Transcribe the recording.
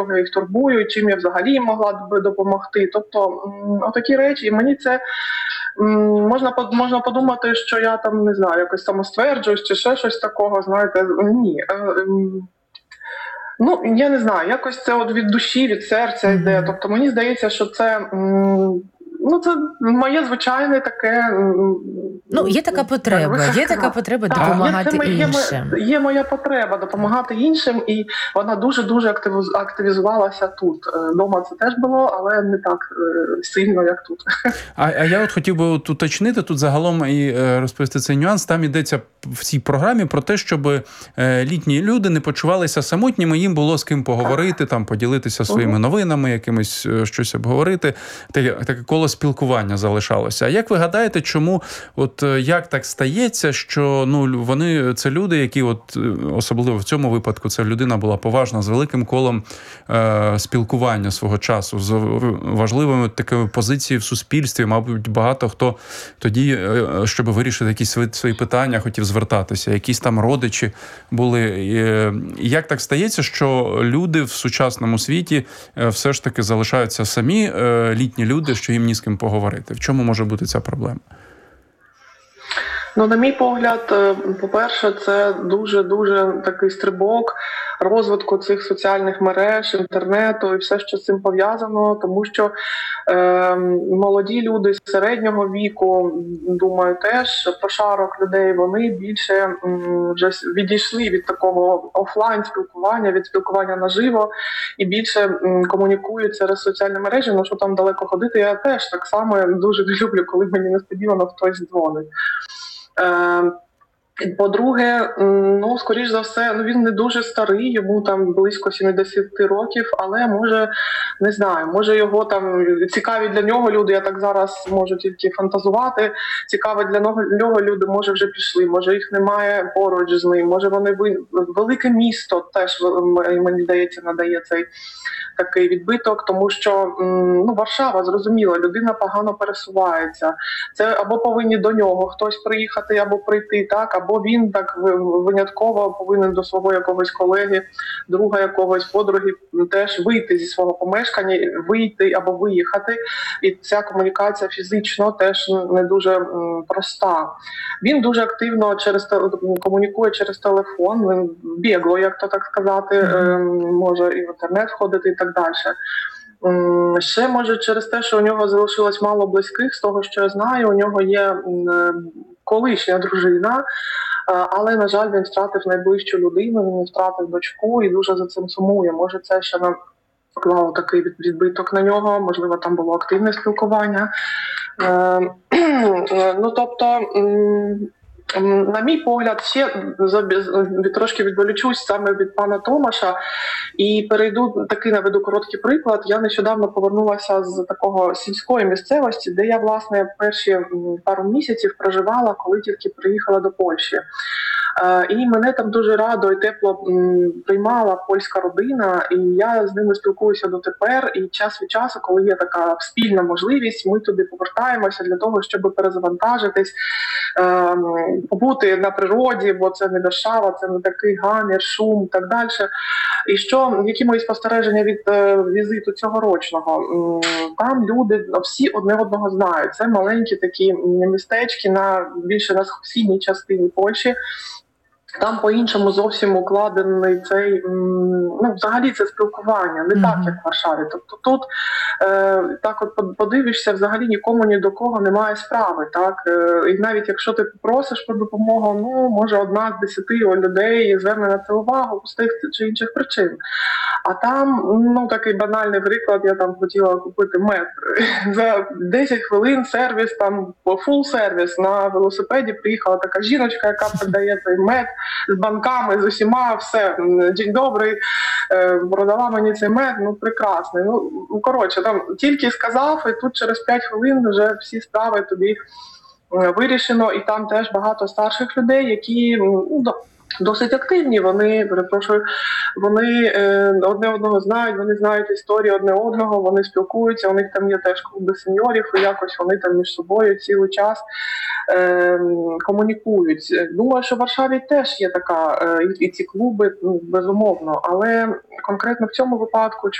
вони їх турбують, чим я взагалі їм могла б допомогти. Тобто отакі речі, мені це можна подумати, що я там, не знаю, якось самостверджуюсь чи ще щось такого, знаєте, ні. Ну, я не знаю, якось це от від душі, від серця йде. Тобто мені здається, що це, це моє звичайне таке... Є така потреба допомагати іншим. Є моя потреба допомагати іншим, і вона дуже-дуже активізувалася тут. Дома це теж було, але не так сильно, як тут. А я от хотів би уточнити тут загалом і розповісти цей нюанс. Там йдеться в цій програмі про те, щоб літні люди не почувалися самотніми, їм було з ким поговорити, там поділитися своїми новинами, якимось щось обговорити. Таке коло спілкування залишалося. А як ви гадаєте, чому, як так стається, що вони, це люди, які особливо в цьому випадку, ця людина була поважна, з великим колом спілкування свого часу, з важливими такими позиціями в суспільстві, мабуть, багато хто тоді, щоб вирішити якісь свої питання, хотів звертатися, якісь там родичі були. Як так стається, що люди в сучасному світі все ж таки залишаються самі, літні люди, що їм ні з ким поговорити? В чому може бути ця проблема? На мій погляд, по-перше, це дуже-дуже такий стрибок розвитку цих соціальних мереж, інтернету і все, що з цим пов'язано, тому що молоді люди середнього віку, думаю, теж прошарок людей, вони більше вже відійшли від такого офлайн-спілкування, від спілкування наживо і більше комунікують через соціальні мережі, що там далеко ходити. Я теж так само дуже не люблю, коли мені несподівано хтось дзвонить. По-друге, скоріш за все, він не дуже старий, йому там близько 70 років, але може його там цікаві для нього люди, я так зараз можу тільки фантазувати, цікаві для нього люди, може вже пішли, може їх немає поруч з ним, може вони велике місто теж, мені здається, надає цей такий відбиток, тому що Варшава, зрозуміло, людина погано пересувається. Це або повинні до нього хтось приїхати, або прийти, так, або він так винятково повинен до свого якогось колеги, друга якогось, подруги теж вийти зі свого помешкання, вийти або виїхати. І ця комунікація фізично теж не дуже проста. Він дуже активно комунікує через телефон, він бігло, як то так сказати, може і в інтернет входити і так далі. Ще, може, через те, що у нього залишилось мало близьких, з того, що я знаю, у нього є колишня дружина, але, на жаль, він втратив найближчу людину, він втратив дочку і дуже за цим сумує. Може, це ще наклало такий відбиток на нього, можливо, там було активне спілкування. На мій погляд, ще трошки відволічусь саме від пана Томаша і наведу короткий приклад. Я нещодавно повернулася з такого сільської місцевості, де я, власне, перші пару місяців проживала, коли тільки приїхала до Польщі. І мене там дуже радо і тепло приймала польська родина, і я з ними спілкуюся дотепер, і час від часу, коли є така спільна можливість, ми туди повертаємося для того, щоб перезавантажитись, побути на природі, бо це не Варшава, це не такий гамір, шум і так далі. І які мої спостереження від візиту цьогорочного? Там люди всі одне одного знають. Це маленькі такі містечки більше на східній частині Польщі. Там по-іншому зовсім укладений цей, взагалі це спілкування, не так, як в Варшаві. Тобто тут так от подивишся, взагалі нікому ні до кого немає справи, так? І навіть якщо ти попросиш про допомогу, може 1 з 10 людей зверне на це увагу з тих чи інших причин. А там, такий банальний приклад, я там хотіла купити мед. За 10 хвилин сервіс, там фул-сервіс на велосипеді приїхала така жіночка, яка продає цей мед з банками, з усіма, все, день добрий, продала мені цей мед, прекрасний. Коротше, там тільки сказав, і тут через 5 хвилин вже всі справи тобі вирішено, і там теж багато старших людей, які досить активні, вони одне одного знають, вони знають історії одне одного, вони спілкуються, у них там є теж клуби сеньорів, і якось вони там між собою цілий час комунікують. Думаю, що в Варшаві теж є така, і ці клуби, безумовно, але конкретно в цьому випадку